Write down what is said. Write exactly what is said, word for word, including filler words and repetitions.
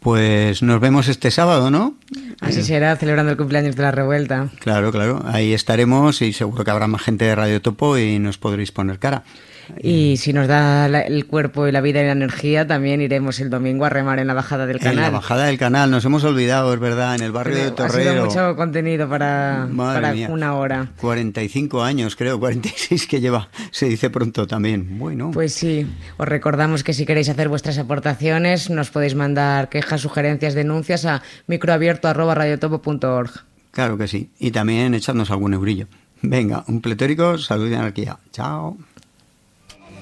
Pues nos vemos este sábado, ¿no? Así eh, será, celebrando el cumpleaños de la Revuelta. Claro, claro. Ahí estaremos y seguro que habrá más gente de Radio Topo y nos podréis poner cara. Y si nos da la, el cuerpo y la vida y la energía, también iremos el domingo a remar en la bajada del canal. En la bajada del canal, nos hemos olvidado, es verdad, en el barrio Pero de Torrero. Ha sido mucho contenido para, para una hora. cuarenta y cinco años, creo, cuarenta y seis que lleva, se dice pronto también. Bueno. Pues sí, os recordamos que si queréis hacer vuestras aportaciones, nos podéis mandar quejas, sugerencias, denuncias a microabierto arroba radiotopo punto org. Claro que sí, y también echadnos algún eurillo. Venga, un pletórico, salud y anarquía. Chao.